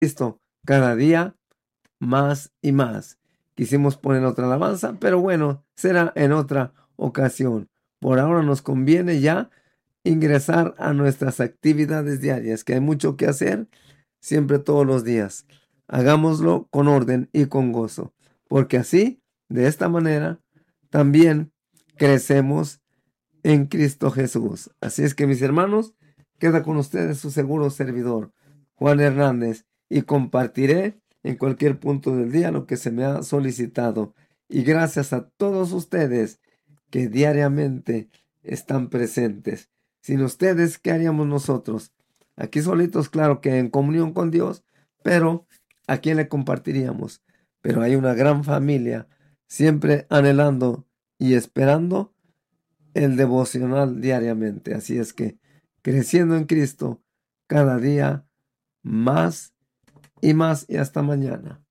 Cristo cada día más y más. Quisimos poner otra alabanza, pero bueno, será en otra ocasión. Por ahora nos conviene ya ingresar a nuestras actividades diarias, que hay mucho que hacer siempre todos los días. Hagámoslo con orden y con gozo, porque así, de esta manera, también crecemos en Cristo Jesús. Así es que, mis hermanos, queda con ustedes su seguro servidor, Juan Hernández, y compartiré en cualquier punto del día lo que se me ha solicitado. Y gracias a todos ustedes que diariamente están presentes. Sin ustedes, ¿qué haríamos nosotros? Aquí solitos, claro que en comunión con Dios, pero ¿a quién le compartiríamos? Pero hay una gran familia siempre anhelando y esperando el devocional diariamente. Así es que creciendo en Cristo cada día más y más y hasta mañana.